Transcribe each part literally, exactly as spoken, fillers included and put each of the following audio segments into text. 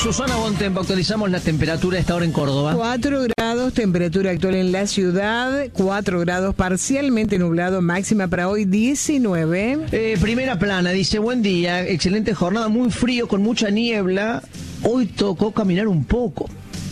Susana Bontempo, actualizamos la temperatura a esta hora en Córdoba. cuatro grados, temperatura actual en la ciudad, cuatro grados, parcialmente nublado, máxima para hoy diecinueve. Eh, primera plana, dice, buen día, excelente jornada, muy frío, con mucha niebla. Hoy tocó caminar un poco.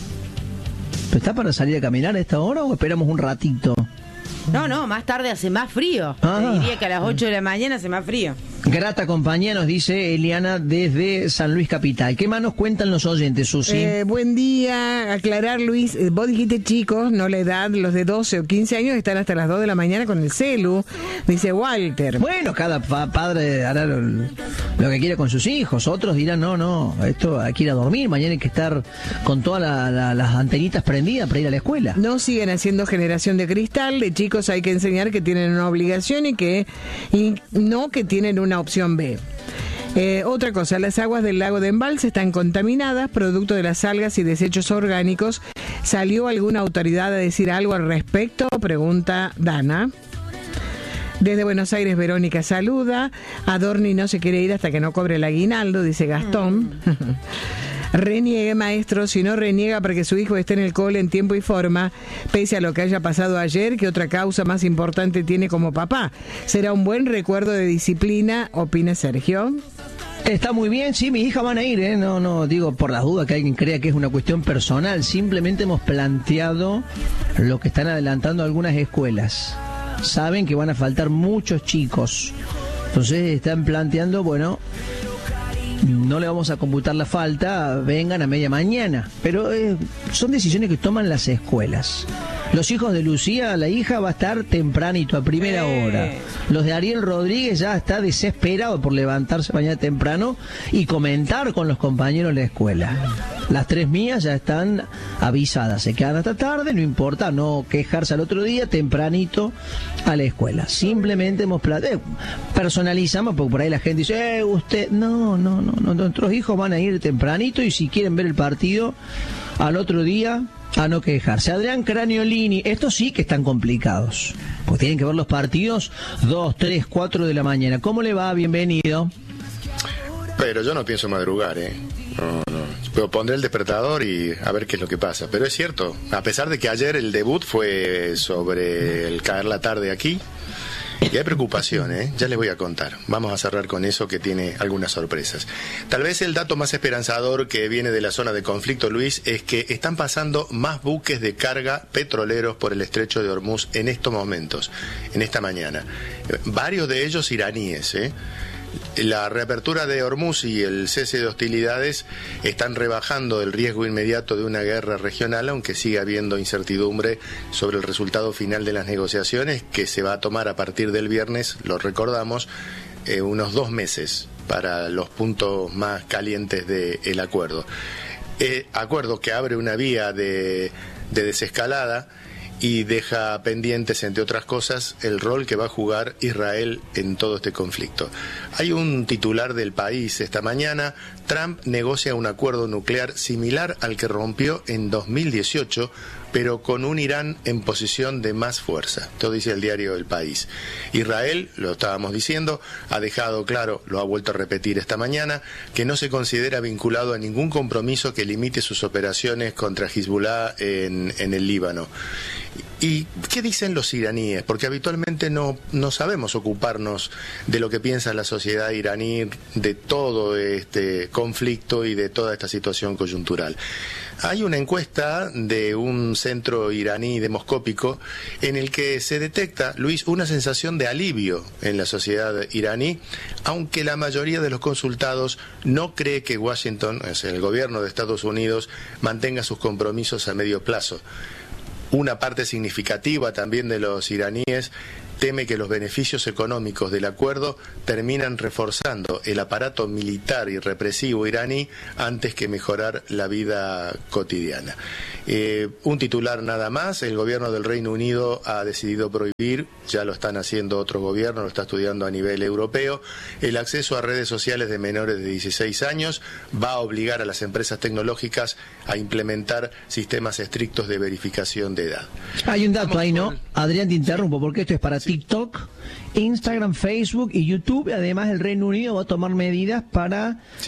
¿Está para salir a caminar a esta hora o esperamos un ratito? No, no, más tarde hace más frío. Ah. Te diría que a las ocho de la mañana hace más frío. Grata compañía, nos dice Eliana desde San Luis Capital. ¿Qué más nos cuentan los oyentes, Susi? Eh, buen día, aclarar Luis, eh, vos dijiste chicos, no la edad, los de doce o quince años están hasta las dos de la mañana con el celu, dice Walter. Bueno, cada pa- padre hará lo, lo que quiere con sus hijos, otros dirán, no, no, esto hay que ir a dormir, mañana hay que estar con todas la, la, las antenitas prendidas para ir a la escuela. No siguen haciendo generación de cristal, de chicos hay que enseñar que tienen una obligación y que y no que tienen una opción B. Eh, otra cosa, las aguas del lago de Embalse están contaminadas, producto de las algas y desechos orgánicos. ¿Salió alguna autoridad a decir algo al respecto? Pregunta Dana. Desde Buenos Aires, Verónica saluda. Adorni no se quiere ir hasta que no cobre el aguinaldo, dice Gastón. Mm. Reniegue, maestro, si no reniega para que su hijo esté en el cole en tiempo y forma, pese a lo que haya pasado ayer, ¿qué otra causa más importante tiene como papá? Será un buen recuerdo de disciplina, opina Sergio. Está muy bien, sí, mis hijas van a ir, ¿eh? No, no, digo por las dudas que alguien crea que es una cuestión personal, simplemente hemos planteado lo que están adelantando algunas escuelas. Saben que van a faltar muchos chicos, entonces están planteando, bueno, no le vamos a computar la falta, vengan a media mañana. Pero eh, son decisiones que toman las escuelas. Los hijos de Lucía, la hija, va a estar tempranito, a primera hora. Los de Ariel Rodríguez ya está desesperado por levantarse mañana temprano y comentar con los compañeros de la escuela. Las tres mías ya están avisadas, se quedan hasta tarde, no importa, no quejarse al otro día, tempranito a la escuela. Simplemente hemos planteado, personalizamos, porque por ahí la gente dice, eh, usted, no, no, no, no, nuestros hijos van a ir tempranito y si quieren ver el partido al otro día, a no quejarse. Adrián Craniolini, estos sí que están complicados, porque tienen que ver los partidos dos, tres, cuatro de la mañana. ¿Cómo le va? Bienvenido. Pero yo no pienso madrugar, ¿eh? No, no. Pero pondré el despertador y a ver qué es lo que pasa. Pero es cierto, a pesar de que ayer el debut fue sobre el caer la tarde aquí, y hay preocupación, ¿eh? Ya les voy a contar. Vamos a cerrar con eso que tiene algunas sorpresas. Tal vez el dato más esperanzador que viene de la zona de conflicto, Luis, es que están pasando más buques de carga petroleros por el estrecho de Hormuz en estos momentos, en esta mañana. Varios de ellos iraníes, ¿eh? La reapertura de Hormuz y el cese de hostilidades están rebajando el riesgo inmediato de una guerra regional, aunque sigue habiendo incertidumbre sobre el resultado final de las negociaciones que se va a tomar a partir del viernes, lo recordamos, eh, unos dos meses para los puntos más calientes del acuerdo. Eh, acuerdo que abre una vía de, de desescalada y deja pendientes, entre otras cosas, el rol que va a jugar Israel en todo este conflicto. Hay un titular del País esta mañana: Trump negocia un acuerdo nuclear similar al que rompió en dos mil dieciocho, pero con un Irán en posición de más fuerza. Esto dice el diario El País. Israel, lo estábamos diciendo, ha dejado claro, lo ha vuelto a repetir esta mañana, que no se considera vinculado a ningún compromiso que limite sus operaciones contra Hezbollah en, en el Líbano. ¿Y qué dicen los iraníes? Porque habitualmente no, no sabemos ocuparnos de lo que piensa la sociedad iraní, de todo este conflicto y de toda esta situación coyuntural. Hay una encuesta de un centro iraní demoscópico en el que se detecta, Luis, una sensación de alivio en la sociedad iraní, aunque la mayoría de los consultados no cree que Washington, o sea, el gobierno de Estados Unidos, mantenga sus compromisos a medio plazo. Una parte significativa también de los iraníes teme que los beneficios económicos del acuerdo terminan reforzando el aparato militar y represivo iraní antes que mejorar la vida cotidiana. Eh, un titular nada más: el gobierno del Reino Unido ha decidido prohibir, ya lo están haciendo otros gobiernos, lo está estudiando a nivel europeo, el acceso a redes sociales de menores de dieciséis años, va a obligar a las empresas tecnológicas a implementar sistemas estrictos de verificación de edad. Hay un dato ahí, ¿no? Adrián, te interrumpo, porque esto es para TikTok, Instagram, Facebook y YouTube. Además, el Reino Unido va a tomar medidas para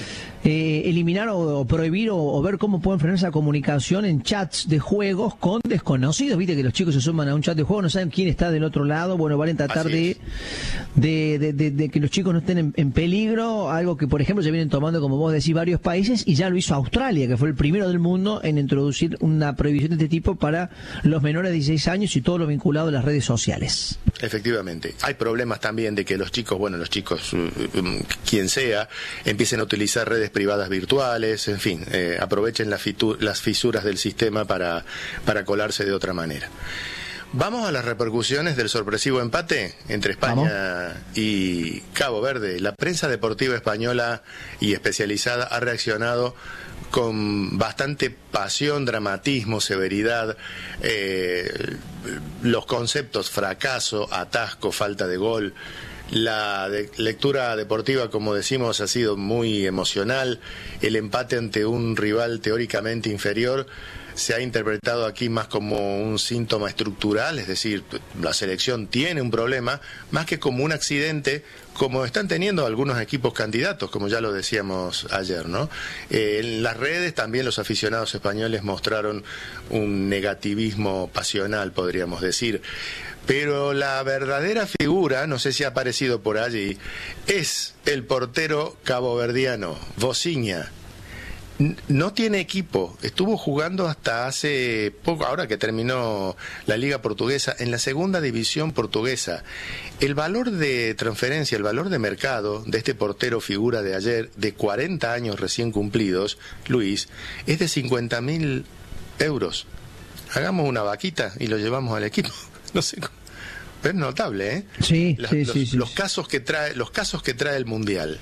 eh, eliminar o, o prohibir o, o ver cómo pueden frenar esa comunicación en chats de juegos con desconocidos. Viste que los chicos se suman a un chat de juego, no saben quién está del otro lado. Bueno, van a tratar de de, de, de, de que los chicos no estén en, en peligro, algo que por ejemplo ya vienen tomando, como vos decís, varios países, y ya lo hizo Australia, que fue el primero del mundo en introducir una prohibición de este tipo para los menores de dieciséis años y todo lo vinculado a las redes sociales. Efectivamente. Hay problemas también de que los chicos, bueno, los chicos, quien sea, empiecen a utilizar redes privadas virtuales, en fin, eh, aprovechen las, fitu- las fisuras del sistema para, para colarse de otra manera. Vamos a las repercusiones del sorpresivo empate entre España ¿Vamos? y Cabo Verde. La prensa deportiva española y especializada ha reaccionado con bastante pasión, dramatismo, severidad. Eh, los conceptos fracaso, atasco, falta de gol. La de lectura deportiva, como decimos, ha sido muy emocional. El empate ante un rival teóricamente inferior se ha interpretado aquí más como un síntoma estructural, es decir, la selección tiene un problema, más que como un accidente, como están teniendo algunos equipos candidatos, como ya lo decíamos ayer, ¿no? Eh, en las redes también los aficionados españoles mostraron un negativismo pasional, podríamos decir. Pero la verdadera figura, no sé si ha aparecido por allí, es el portero caboverdiano, Vozinha. No tiene equipo, estuvo jugando hasta hace poco, ahora que terminó la Liga Portuguesa, en la segunda división portuguesa. El valor de transferencia, el valor de mercado de este portero figura de ayer, de cuarenta años recién cumplidos, Luis, es de cincuenta mil euros. Hagamos una vaquita y lo llevamos al equipo. No sé cómo. Pero es notable, ¿eh? Sí, los, sí, los, sí, sí. los casos que trae, los casos que trae el Mundial.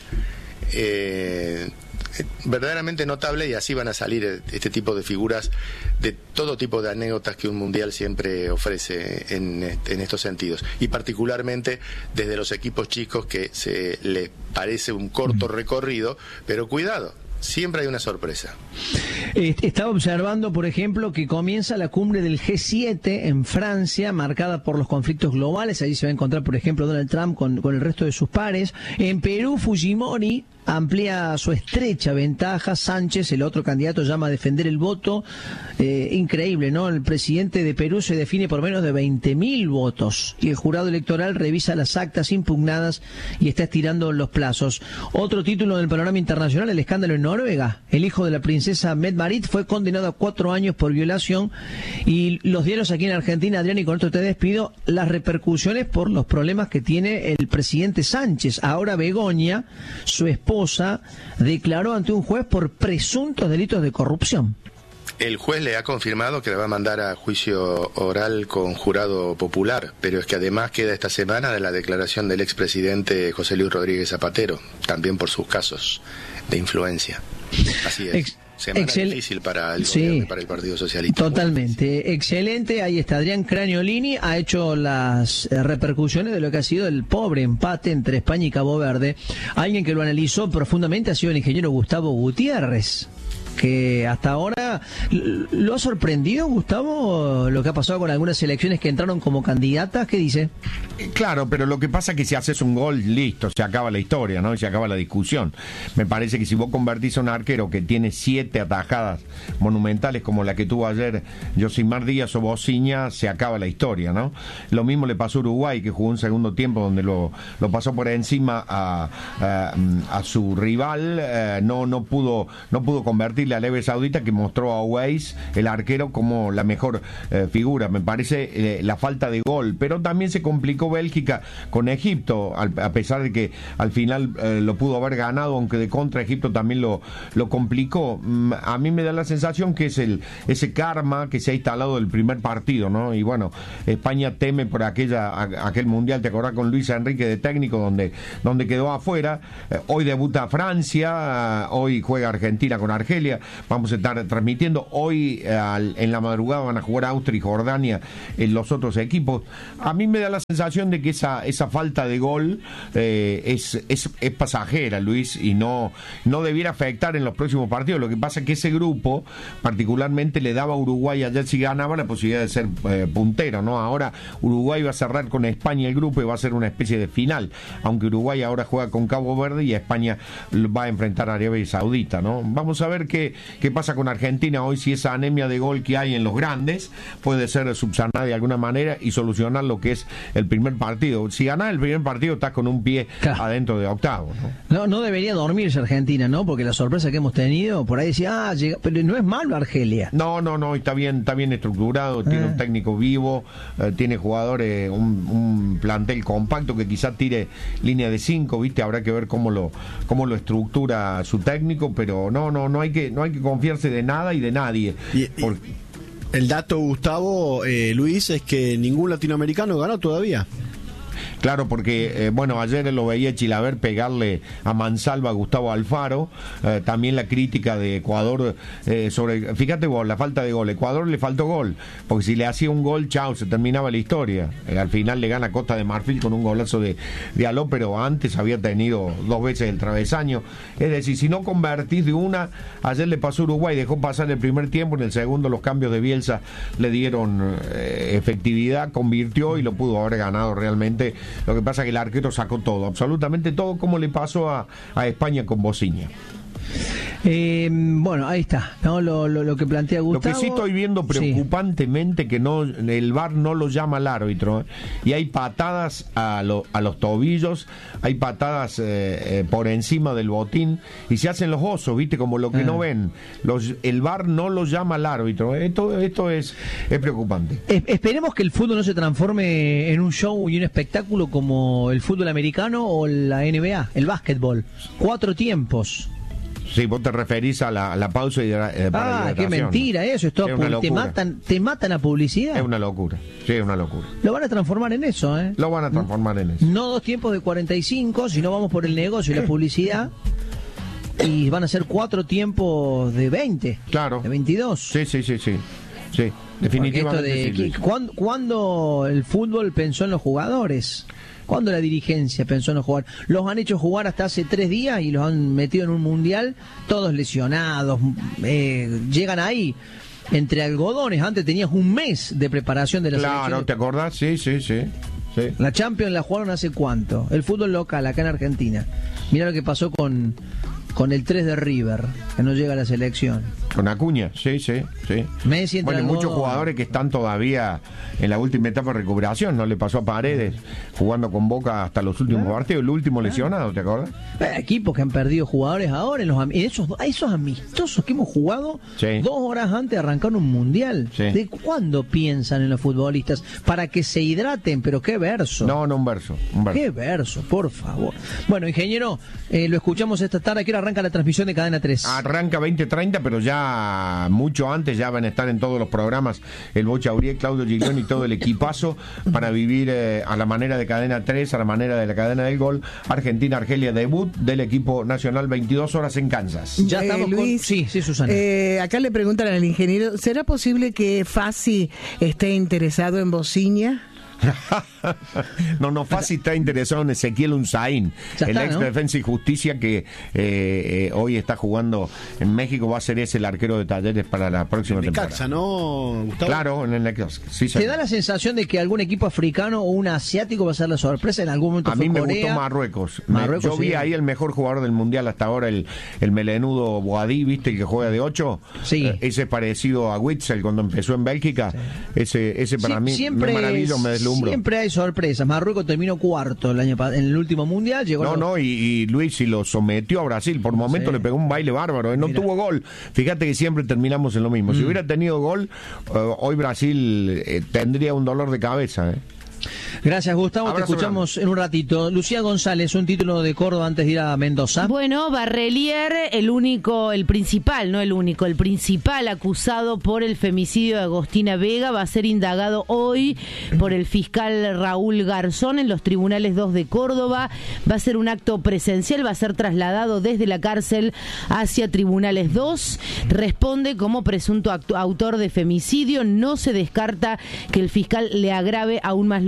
Eh, verdaderamente notable, y así van a salir este tipo de figuras de todo tipo de anécdotas que un mundial siempre ofrece en, en estos sentidos, y particularmente desde los equipos chicos, que se les parece un corto recorrido, pero cuidado, siempre hay una sorpresa. Estaba observando, por ejemplo, que comienza la cumbre del G siete en Francia, marcada por los conflictos globales. Allí se va a encontrar, por ejemplo, Donald Trump con, con el resto de sus pares. En Perú, Fujimori amplía su estrecha ventaja. Sánchez, el otro candidato, llama a defender el voto. Eh, increíble, ¿no? El presidente de Perú se define por menos de veinte mil votos y el jurado electoral revisa las actas impugnadas y está estirando los plazos. Otro título del panorama internacional: el escándalo en Noruega. El hijo de la princesa Mette-Marit fue condenado a cuatro años por violación, y los diarios aquí en Argentina, Adrián, y con esto te despido, las repercusiones por los problemas que tiene el presidente Sánchez. Ahora Begoña, su esposa, declaró ante un juez por presuntos delitos de corrupción. El juez le ha confirmado que la va a mandar a juicio oral con jurado popular, pero es que además queda esta semana de la declaración del expresidente José Luis Rodríguez Zapatero, también por sus casos de influencia. Así es. Ex Semana Excel difícil para el, sí, gobierno, para el Partido Socialista. Totalmente. Excelente. Ahí está Adrián Craniolini, ha hecho las repercusiones de lo que ha sido el pobre empate entre España y Cabo Verde. Alguien que lo analizó profundamente ha sido el ingeniero Gustavo Gutiérrez, que hasta ahora lo ha sorprendido, Gustavo, lo que ha pasado con algunas selecciones que entraron como candidatas. ¿Qué dice? Claro, pero lo que pasa es que si haces un gol, listo, se acaba la historia, ¿no? Se acaba la discusión. Me parece que si vos convertís a un arquero que tiene siete atajadas monumentales como la que tuvo ayer Josimar Díaz o Vozinha, se acaba la historia, ¿no? Lo mismo le pasó a Uruguay, que jugó un segundo tiempo donde lo, lo pasó por encima a, a, a su rival, eh, no, no pudo, no pudo convertir la Arabia Saudita, que mostró a Weiss, el arquero, como la mejor eh, figura. Me parece eh, la falta de gol, pero también se complicó Bélgica con Egipto, al, a pesar de que al final eh, lo pudo haber ganado, aunque de contra Egipto también lo, lo complicó. Mm, a mí me da la sensación que es el ese karma que se ha instalado del primer partido, ¿no? Y bueno, España teme por aquella a, aquel mundial, te acordás, con Luis Enrique de técnico, donde, donde quedó afuera. Eh, hoy debuta Francia, eh, hoy juega Argentina con Argelia. Vamos a estar transmitiendo hoy, eh, al, en la madrugada van a jugar Austria y Jordania en los otros equipos. A mí me da la sensación de que esa esa falta de gol eh, es, es es pasajera, Luis, y no no debiera afectar en los próximos partidos. Lo que pasa pasa es que ese grupo particularmente le daba a Uruguay ayer, si ganaba, la posibilidad de ser eh, puntero, ¿no? Ahora Uruguay va a cerrar con España el grupo y va a ser una especie de final, aunque Uruguay ahora juega con Cabo Verde y España va a enfrentar a Arabia Saudita, ¿no? Vamos a ver qué, qué pasa con Argentina hoy, si esa anemia de gol que hay en los grandes puede ser subsanada de alguna manera y solucionar lo que es el primer partido. Si ganás el primer partido estás con un pie claro. adentro de octavo, ¿no? No, no debería dormirse Argentina, ¿no? Porque la sorpresa que hemos tenido, por ahí decía, ah, llega, pero no es malo Argelia. No, no, no, está bien, está bien estructurado, eh. tiene un técnico vivo, eh, tiene jugadores, un, un plantel compacto que quizás tire línea de cinco, ¿viste? Habrá que ver cómo lo cómo lo estructura su técnico, pero no, no, no hay que no hay que confiarse de nada y de nadie. Y, porque... El dato, Gustavo, eh, Luis, es que ningún latinoamericano ganó todavía. Claro, porque, eh, bueno, ayer lo veía Chilaver pegarle a mansalva a Gustavo Alfaro, eh, también la crítica de Ecuador eh, sobre, fíjate vos, la falta de gol, Ecuador le faltó gol, porque si le hacía un gol, chao, se terminaba la historia, eh, al final le gana Costa de Marfil con un golazo de, de Aló, pero antes había tenido dos veces el travesaño, es decir, si no convertís de una, ayer le pasó a Uruguay, dejó pasar el primer tiempo, en el segundo los cambios de Bielsa le dieron eh, efectividad, convirtió y lo pudo haber ganado realmente. Lo que pasa es que el arquero sacó todo, absolutamente todo, como le pasó a, a España con Bociña. Eh, bueno, ahí está, ¿no? Lo, lo, lo que plantea Gustavo. Lo que sí estoy viendo preocupantemente sí. que no el V A R no lo llama al árbitro, ¿eh? Y hay patadas a, lo, a los tobillos, hay patadas eh, eh, por encima del botín y se hacen los osos, ¿viste? Como lo que ah. no ven. Los, el V A R no lo llama al árbitro. Esto, esto es, es preocupante. Es, esperemos que el fútbol no se transforme en un show y un espectáculo como el fútbol americano o la N B A, el básquetbol. Cuatro tiempos. Sí, vos te referís a la, a la pausa y de, de Ah, qué mentira eso, es todo es te matan, te matan a publicidad. Es una locura, sí, es una locura. Lo van a transformar en eso, ¿eh? Lo van a transformar en eso. No dos tiempos de cuarenta y cinco, sino vamos por el negocio y la publicidad. Y van a ser cuatro tiempos de veinte. Claro. De veintidós. Sí, sí, sí, sí. Sí, definitivamente. De, sí, sí. ¿cuándo, ¿Cuándo el fútbol pensó en los jugadores? ¿Cuándo la dirigencia pensó en jugar? Los han hecho jugar hasta hace tres días y los han metido en un mundial, todos lesionados, eh, llegan ahí entre algodones. Antes tenías un mes de preparación de la claro, selección. Claro, ¿te acordás? Sí, sí, sí, sí. La Champions la jugaron hace cuánto. El fútbol local acá en Argentina. Mirá lo que pasó con, con el tres de River, que no llega a la selección. Con Acuña, sí, sí, sí. Messi bueno, algo... muchos jugadores que están todavía en la última etapa de recuperación, ¿no? Le pasó a Paredes, jugando con Boca hasta los últimos claro. partidos, el último claro. lesionado, ¿te acuerdas? Eh, equipos que han perdido jugadores ahora, en, los, en esos, esos amistosos que hemos jugado sí. dos horas antes de arrancar un mundial. Sí. ¿De cuándo piensan en los futbolistas? Para que se hidraten, pero qué verso. No, no, un verso, un verso. Qué verso, por favor. Bueno, ingeniero, eh, lo escuchamos esta tarde, ¿qué hora arranca la transmisión de Cadena tres? Arranca veinte treinta, pero ya mucho antes ya van a estar en todos los programas el Bocha Auriel, Claudio Giglione y todo el equipazo para vivir eh, a la manera de Cadena tres, a la manera de la cadena del gol. Argentina-Argelia, debut del equipo nacional, veintidós horas en Kansas. Ya eh, estamos Luis, con... Sí, sí, Susana. Eh, acá le preguntan al ingeniero, ¿será posible que Fassi esté interesado en Bociña? no, no, fácil está interesado en Ezequiel Unzaín, el está, ex ¿no? Defensa y Justicia que eh, eh, hoy está jugando en México, va a ser ese el arquero de Talleres para la próxima en temporada. Necaxa, ¿no, Gustavo? Claro, en el Necaxa. Sí, ¿Te da la sensación de que algún equipo africano o un asiático va a ser la sorpresa en algún momento? A mí me Corea? gustó Marruecos. Marruecos me, yo vi sí. ahí el mejor jugador del mundial hasta ahora, el, el melenudo Boadí, ¿viste? El que juega de ocho. Sí. Eh, ese parecido a Witzel cuando empezó en Bélgica. Sí. Ese, ese para sí, mí siempre me maravilló, me deslumbró. Siempre hay sorpresas. Marruecos terminó cuarto el año en el último mundial. Llegó no, los... no, y, y Luis y lo sometió a Brasil. Por momentos sí. le pegó un baile bárbaro. Él no Mira. tuvo gol. Fíjate que siempre terminamos en lo mismo. Mm. Si hubiera tenido gol, uh, hoy Brasil eh, tendría un dolor de cabeza. ¿eh? Gracias, Gustavo. Abrazo, te escuchamos grande. En un ratito. Lucía González, un título de Córdoba antes de ir a Mendoza. Bueno, Barrelier, el único, el principal, no el único, el principal acusado por el femicidio de Agostina Vega va a ser indagado hoy por el fiscal Raúl Garzón en los tribunales dos de Córdoba. Va a ser un acto presencial, va a ser trasladado desde la cárcel hacia tribunales dos. Responde como presunto autor de femicidio. No se descarta que el fiscal le agrave aún más los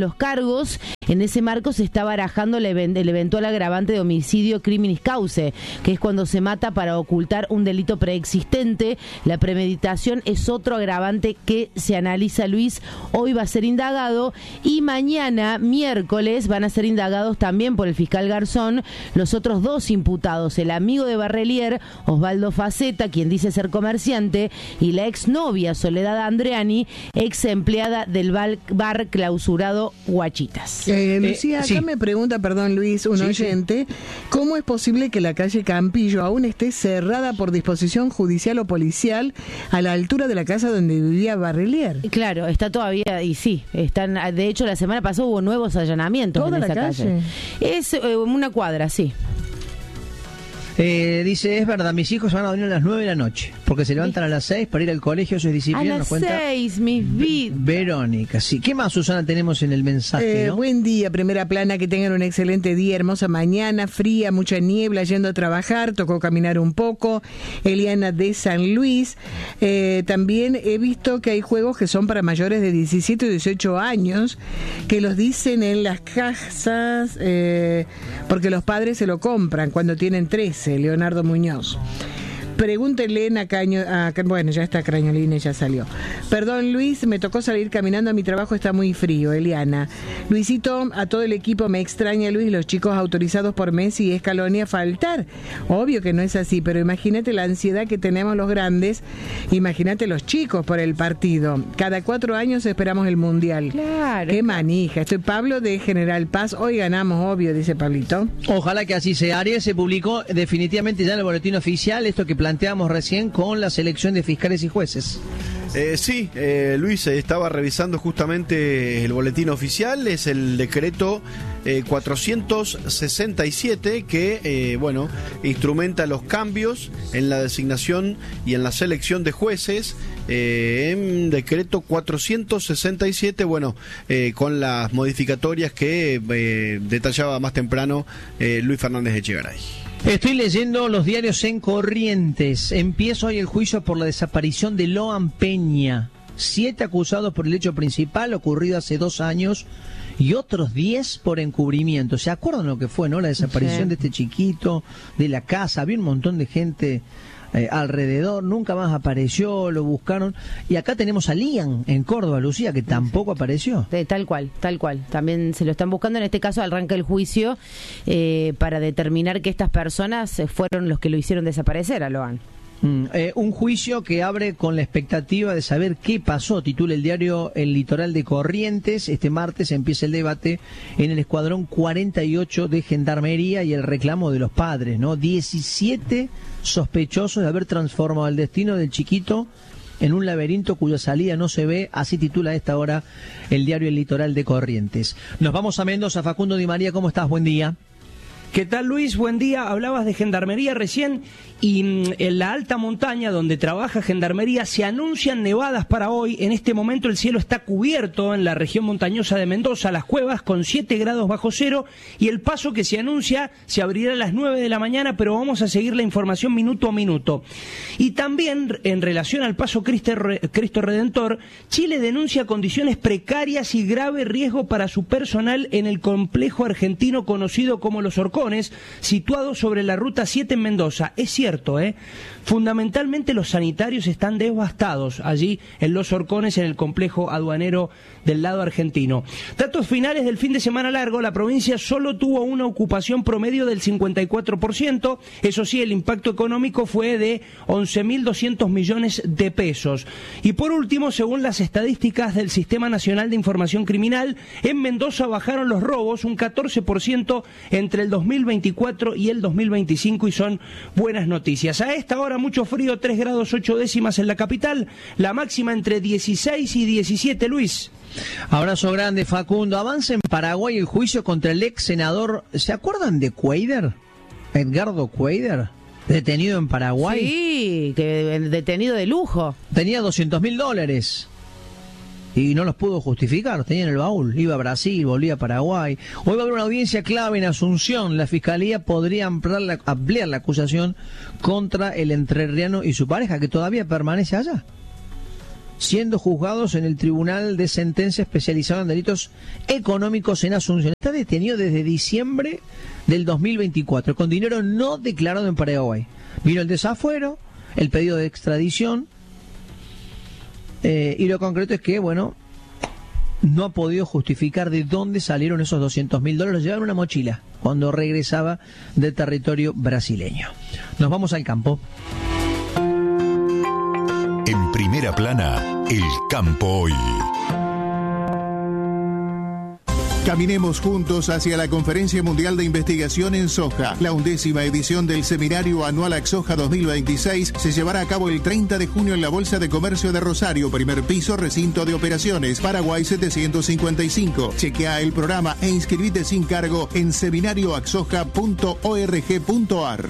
los cargos. En ese marco se está barajando el, event- el eventual agravante de homicidio criminis causa, que es cuando se mata para ocultar un delito preexistente. La premeditación es otro agravante que se analiza, Luis. Hoy va a ser indagado y mañana, miércoles, van a ser indagados también por el fiscal Garzón los otros dos imputados, el amigo de Barrelier, Osvaldo Faceta, quien dice ser comerciante, y la exnovia Soledad Andreani, ex empleada del bar, bar clausurado Guachitas. Eh, Lucía, Eh, acá sí. me pregunta, perdón Luis, un Sí, oyente, ¿cómo es posible que la calle Campillo aún esté cerrada por disposición judicial o policial a la altura de la casa donde vivía Barrelier? Claro, está todavía, y sí, están. De hecho, la semana pasada hubo nuevos allanamientos ¿Toda en la esa calle? calle. Es eh, una cuadra, sí. Eh, dice, es verdad, mis hijos van a dormir a las nueve de la noche, porque se levantan a las seis para ir al colegio, eso es A disciplina, nos las cuenta seis, mis vidas. Verónica. Sí. ¿Qué más, Susana, tenemos en el mensaje? Eh, ¿no? Buen día, primera plana, que tengan un excelente día, hermosa mañana, fría, mucha niebla, yendo a trabajar, tocó caminar un poco. Eliana de San Luis. Eh, también he visto que hay juegos que son para mayores de diecisiete o dieciocho años, que los dicen en las casas, eh, porque los padres se lo compran cuando tienen trece, Leonardo Muñoz. Pregúntele a Caño, a, bueno, ya está Crañolina, ya salió. Perdón, Luis, me tocó salir caminando a mi trabajo, está muy frío, Eliana. Luisito, a todo el equipo me extraña, Luis, los chicos autorizados por Messi y Scaloni a faltar. Obvio que no es así, pero imagínate la ansiedad que tenemos los grandes, imagínate los chicos por el partido. Cada cuatro años esperamos el Mundial. Claro. Qué manija. Estoy Pablo de General Paz, hoy ganamos, obvio, dice Pablito. Ojalá que así sea. Ariel, se publicó definitivamente ya en el boletín oficial esto que planteamos recién con la selección de fiscales y jueces. Eh, sí, eh, Luis, eh, estaba revisando justamente el boletín oficial, es el decreto eh, cuatrocientos sesenta y siete que, eh, bueno, instrumenta los cambios en la designación y en la selección de jueces, eh, en decreto cuatrocientos sesenta y siete, bueno, eh, con las modificatorias que eh, detallaba más temprano eh, Luis Fernández Echegaray. Estoy leyendo los diarios en Corrientes. Empieza hoy el juicio por la desaparición de Loan Peña. Siete acusados por el hecho principal ocurrido hace dos años y otros diez por encubrimiento. ¿Se acuerdan lo que fue, no? La desaparición Sí. de este chiquito, de la casa. Había un montón de gente eh, alrededor. Nunca más apareció, lo buscaron. Y acá tenemos a Lian en Córdoba, Lucía, que tampoco apareció. De, tal cual, tal cual. También se lo están buscando. En este caso arranca el juicio eh, para determinar que estas personas eh, fueron los que lo hicieron desaparecer a Loan. Mm, eh, un juicio que abre con la expectativa de saber qué pasó, titula el diario El Litoral de Corrientes. Este martes empieza el debate en el escuadrón cuarenta y ocho de Gendarmería y el reclamo de los padres, ¿no? diecisiete sospechosos de haber transformado el destino del chiquito en un laberinto cuya salida no se ve, así titula a esta hora el diario El Litoral de Corrientes. Nos vamos a Mendoza. Facundo Di María, ¿cómo estás? Buen día. ¿Qué tal, Luis? Buen día. Hablabas de Gendarmería recién y mm, en la alta montaña donde trabaja Gendarmería se anuncian nevadas para hoy. En este momento el cielo está cubierto en la región montañosa de Mendoza, las cuevas con siete grados bajo cero, y el paso que se anuncia se abrirá a las nueve de la mañana, pero vamos a seguir la información minuto a minuto. Y también en relación al paso Cristo Redentor, Chile denuncia condiciones precarias y grave riesgo para su personal en el complejo argentino conocido como Los Horcones, situado sobre la ruta siete en Mendoza. Es cierto, ¿eh? Fundamentalmente los sanitarios están devastados allí en Los Horcones, en el complejo aduanero del lado argentino. Datos finales del fin de semana largo: la provincia solo tuvo una ocupación promedio del cincuenta y cuatro por ciento. Eso sí, el impacto económico fue de once mil doscientos millones de pesos. Y por último, según las estadísticas del Sistema Nacional de Información Criminal, en Mendoza bajaron los robos un catorce por ciento entre el dos mil veinticuatro y el dos mil veinticinco, y son buenas noticias. A esta hora mucho frío, tres grados ocho décimas en la capital, la máxima entre dieciséis y diecisiete, Luis. Abrazo grande, Facundo. Avanza en Paraguay el juicio contra el ex senador. ¿Se acuerdan de Cuader? Edgardo Cuader, detenido en Paraguay. Sí, que detenido de lujo. Tenía doscientos mil dólares y no los pudo justificar, los tenía en el baúl. Iba a Brasil, volvía a Paraguay. Hoy va a haber una audiencia clave en Asunción. La Fiscalía podría ampliar la, ampliar la acusación contra el entrerriano y su pareja, que todavía permanece allá. siendo juzgados en el Tribunal de Sentencia especializado en delitos económicos en Asunción. Está detenido desde diciembre del dos mil veinticuatro, con dinero no declarado en Paraguay. Vino el desafuero, el pedido de extradición, eh, y lo concreto es que, bueno, no ha podido justificar de dónde salieron esos doscientos mil dólares. Los llevaban en una mochila cuando regresaba del territorio brasileño. Nos vamos al campo. En Primera Plana, el campo hoy. Caminemos juntos hacia la Conferencia Mundial de Investigación en Soja. La undécima edición del Seminario Anual AXOJA dos mil veintiséis se llevará a cabo el treinta de junio en la Bolsa de Comercio de Rosario, primer piso, recinto de operaciones, Paraguay setecientos cincuenta y cinco. Chequea el programa e inscribite sin cargo en seminario axoja punto org punto ar.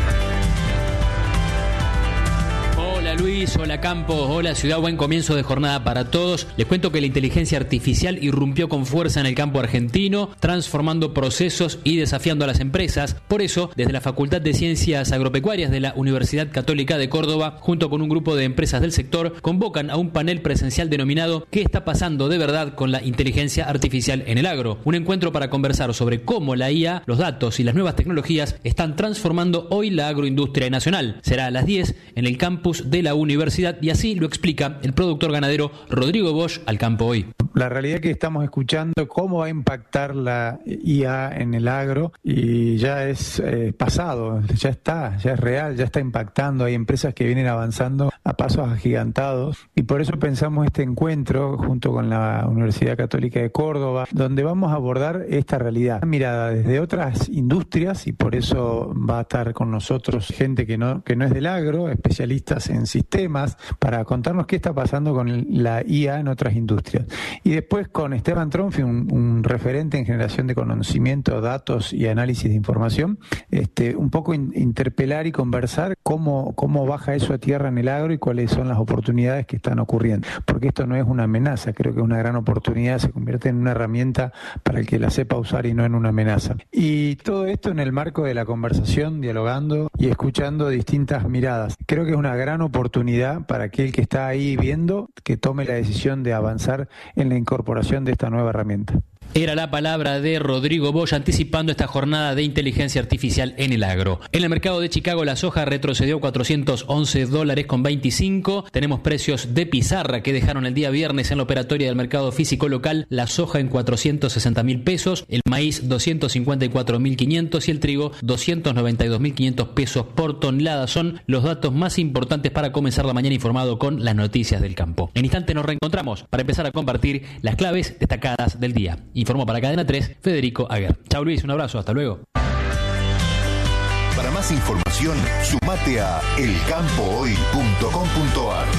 Hola Luis, hola Campos, hola Ciudad, buen comienzo de jornada para todos. Les cuento que la inteligencia artificial irrumpió con fuerza en el campo argentino, transformando procesos y desafiando a las empresas. Por eso, desde la Facultad de Ciencias Agropecuarias de la Universidad Católica de Córdoba, junto con un grupo de empresas del sector, convocan a un panel presencial denominado ¿Qué está pasando de verdad con la inteligencia artificial en el agro? Un encuentro para conversar sobre cómo la I A, los datos y las nuevas tecnologías están transformando hoy la agroindustria nacional. Será a las diez en el campus de la universidad, y así lo explica el productor ganadero Rodrigo Bosch al Campo Hoy. La realidad es que estamos escuchando cómo va a impactar la I A en el agro y ya es eh, pasado, ya está, ya es real, ya está impactando. Hay empresas que vienen avanzando a pasos agigantados y por eso pensamos este encuentro junto con la Universidad Católica de Córdoba, donde vamos a abordar esta realidad mirada desde otras industrias, y por eso va a estar con nosotros gente que no, que no es del agro, especialistas en sistemas, para contarnos qué está pasando con la I A en otras industrias. Y después con Esteban Tronfi, un, un referente en generación de conocimiento, datos y análisis de información, este, un poco in, interpelar y conversar cómo, cómo baja eso a tierra en el agro y cuáles son las oportunidades que están ocurriendo. Porque esto no es una amenaza, creo que es una gran oportunidad, se convierte en una herramienta para el que la sepa usar y no en una amenaza. Y todo esto en el marco de la conversación, dialogando y escuchando distintas miradas. Creo que es una gran oportunidad para aquel que está ahí viendo que tome la decisión de avanzar en la incorporación de esta nueva herramienta. Era la palabra de Rodrigo Bosch anticipando esta jornada de inteligencia artificial en el agro. En el mercado de Chicago la soja retrocedió cuatrocientos once dólares con veinticinco. Tenemos precios de pizarra que dejaron el día viernes en la operatoria del mercado físico local. La soja en cuatrocientos sesenta mil pesos, el maíz doscientos cincuenta y cuatro mil quinientos y el trigo doscientos noventa y dos mil quinientos pesos por tonelada. Son los datos más importantes para comenzar la mañana informado con las noticias del campo. En instante nos reencontramos para empezar a compartir las claves destacadas del día. Informó para Cadena tres, Federico Aguer. Chau Luis, un abrazo, hasta luego. Para más información, sumate a el campo hoy punto com punto ar.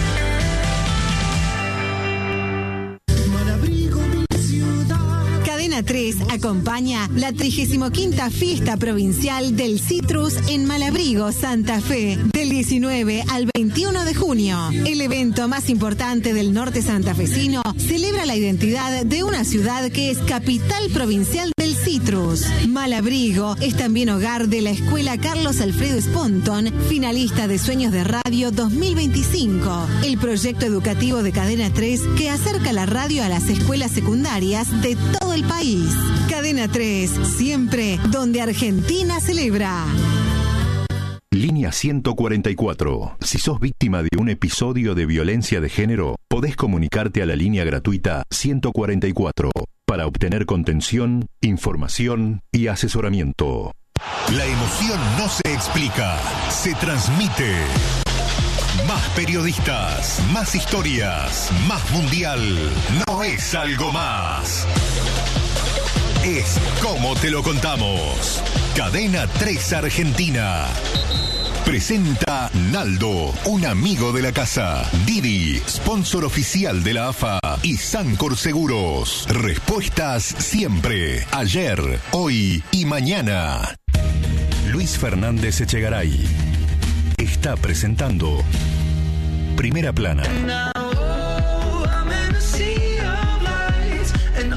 Cadena tres acompaña la trigésima quinta Fiesta Provincial del Citrus en Malabrigo, Santa Fe, del diecinueve al veintiuno de junio. El evento más importante del norte santafesino celebra la identidad de una ciudad que es capital provincial del citrus. Malabrigo es también hogar de la Escuela Carlos Alfredo Sponton, finalista de Sueños de Radio dos mil veinticinco, el proyecto educativo de Cadena tres que acerca la radio a las escuelas secundarias de todo el país. Cadena tres, siempre donde Argentina celebra. Línea ciento cuarenta y cuatro. Si sos víctima de un episodio de violencia de género, podés comunicarte a la línea gratuita ciento cuarenta y cuatro para obtener contención, información y asesoramiento. La emoción no se explica, se transmite. Más periodistas, más historias, más mundial. No es algo más. Es como te lo contamos. Cadena tres Argentina. Presenta Naldo, un amigo de la casa. Didi, sponsor oficial de la A F A. Y Sancor Seguros. Respuestas siempre. Ayer, hoy y mañana. Luis Fernández Echegaray está presentando Primera Plana.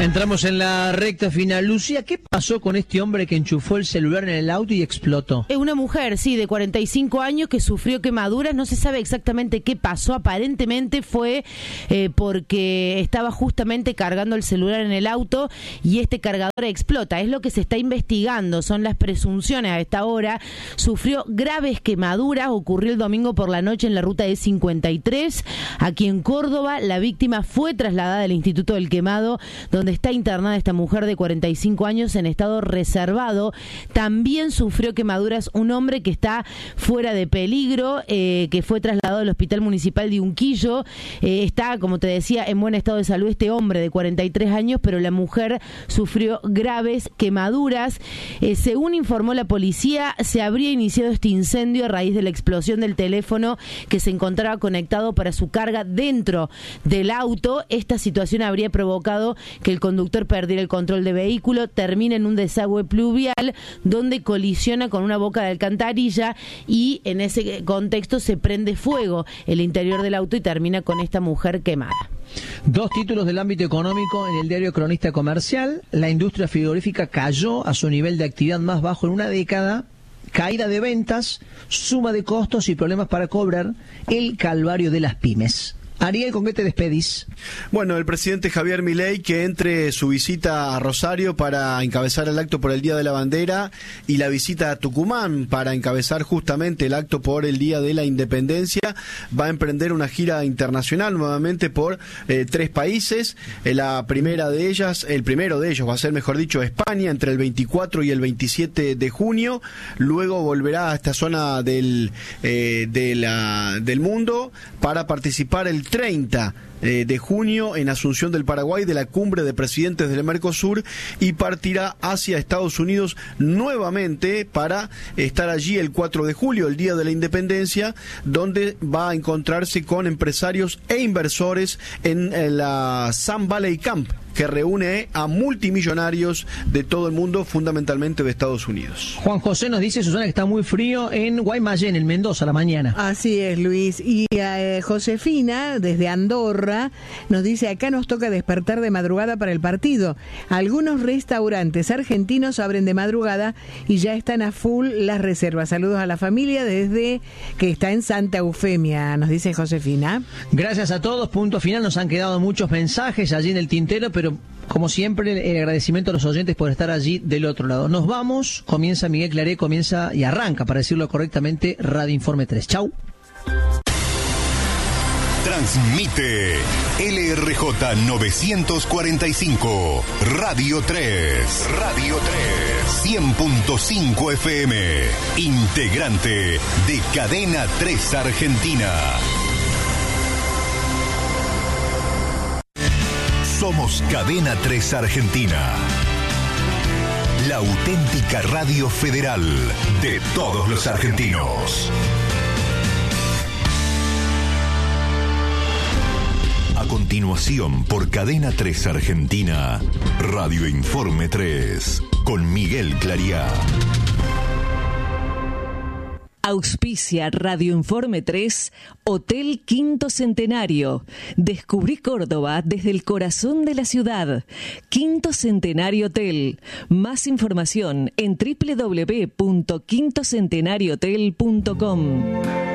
Entramos en la recta final. Lucía, ¿qué pasó con este hombre que enchufó el celular en el auto y explotó? Es una mujer, sí, de cuarenta y cinco años que sufrió quemaduras. No se sabe exactamente qué pasó. Aparentemente fue eh, porque estaba justamente cargando el celular en el auto y este cargador explota. Es lo que se está investigando. Son las presunciones a esta hora. Sufrió graves quemaduras. Ocurrió el domingo por la noche en la ruta E cincuenta y tres. Aquí en Córdoba, la víctima fue trasladada al Instituto del Quemado, donde está internada esta mujer de cuarenta y cinco años en estado reservado. También sufrió quemaduras un hombre que está fuera de peligro, eh, que fue trasladado al Hospital Municipal de Unquillo. Eh, está, como te decía, en buen estado de salud este hombre de cuarenta y tres años, pero la mujer sufrió graves quemaduras. Eh, según informó la policía, se habría iniciado este incendio a raíz de la explosión del teléfono que se encontraba conectado para su carga dentro del auto. Esta situación habría provocado que el conductor perdiera el control de vehículo, termina en un desagüe pluvial donde colisiona con una boca de alcantarilla y en ese contexto se prende fuego el interior del auto y termina con esta mujer quemada. Dos títulos del ámbito económico en el diario Cronista Comercial. La industria frigorífica cayó a su nivel de actividad más bajo en una década. Caída de ventas, suma de costos y problemas para cobrar, el calvario de las pymes. Ariel, ¿con qué te despedís? Bueno, el presidente Javier Milei, que entre su visita a Rosario para encabezar el acto por el Día de la Bandera y la visita a Tucumán para encabezar justamente el acto por el Día de la Independencia, va a emprender una gira internacional nuevamente por eh, tres países. Eh, la primera de ellas, el primero de ellos va a ser, mejor dicho, España, entre el veinticuatro y el veintisiete de junio. Luego volverá a esta zona del, eh, de la, del mundo para participar el treinta de junio en Asunción del Paraguay de la cumbre de presidentes del Mercosur y partirá hacia Estados Unidos nuevamente para estar allí el cuatro de julio, el Día de la Independencia, donde va a encontrarse con empresarios e inversores en, en la Sun Valley Camp, que reúne a multimillonarios de todo el mundo, fundamentalmente de Estados Unidos. Juan José nos dice, Susana, que está muy frío en Guaymallén, en Mendoza, a la mañana. Así es, Luis. Y eh, Josefina, desde Andorra, nos dice, acá nos toca despertar de madrugada para el partido. Algunos restaurantes argentinos abren de madrugada y ya están a full las reservas. Saludos a la familia desde que está en Santa Eufemia, nos dice Josefina. Gracias a todos, punto final. Nos han quedado muchos mensajes allí en el tintero, pero pero como siempre el agradecimiento a los oyentes por estar allí del otro lado. Nos vamos, comienza Miguel Claré, comienza y arranca, para decirlo correctamente, Radio Informe tres. Chau. Transmite L R J novecientos cuarenta y cinco, Radio tres, Radio tres, cien punto cinco F M, integrante de Cadena tres Argentina. Somos Cadena tres Argentina, la auténtica radio federal de todos los argentinos. A continuación, por Cadena tres Argentina, Radio Informe tres, con Miguel Clariá. Auspicia Radio Informe tres, Hotel Quinto Centenario. Descubrí Córdoba desde el corazón de la ciudad. Quinto Centenario Hotel. Más información en doble u doble u doble u punto quinto centenario hotel punto com.